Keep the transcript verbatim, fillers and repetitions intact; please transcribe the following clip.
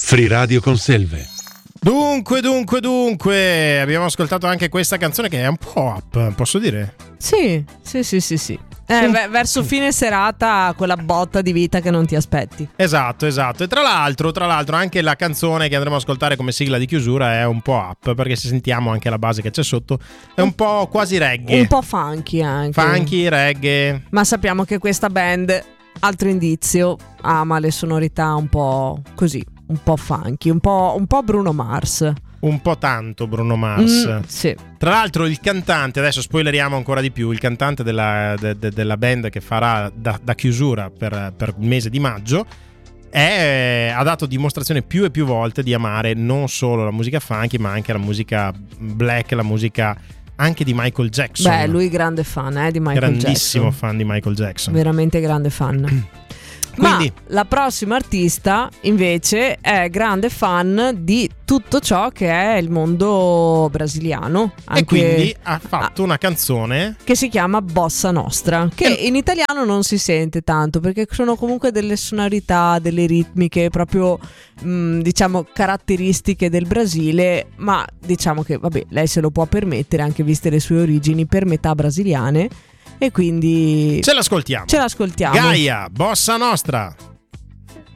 Free Radio Conselve. Dunque, dunque, dunque, abbiamo ascoltato anche questa canzone che è un po' up, posso dire? Sì, sì, sì, sì, sì. Eh, v- verso fine serata quella botta di vita che non ti aspetti. Esatto, esatto. E tra l'altro, tra l'altro anche la canzone che andremo a ascoltare come sigla di chiusura è un po' up, perché se sentiamo anche la base che c'è sotto è un po' quasi reggae. Un po' funky anche. Funky, reggae. Ma sappiamo che questa band, altro indizio, ama le sonorità un po' così, un po' funky, un po', un po' Bruno Mars. Un po' tanto Bruno Mars. Mm, sì. Tra l'altro il cantante, adesso spoileriamo ancora di più, il cantante della, de, de, della band che farà da, da chiusura per, per il mese di maggio è, ha dato dimostrazione più e più volte di amare non solo la musica funky ma anche la musica black, la musica anche di Michael Jackson. Beh, lui grande fan eh, di Michael Jackson. Grandissimo fan di Michael Jackson. Veramente grande fan. Quindi, ma la prossima artista invece è grande fan di tutto ciò che è il mondo brasiliano anche, e quindi ha fatto ah, una canzone che si chiama Bossa Nostra, che in italiano non si sente tanto perché sono comunque delle sonorità, delle ritmiche proprio mh, diciamo caratteristiche del Brasile, ma diciamo che vabbè, lei se lo può permettere anche viste le sue origini per metà brasiliane. E quindi ce l'ascoltiamo. Ce l'ascoltiamo. Gaia, Bossa Nostra.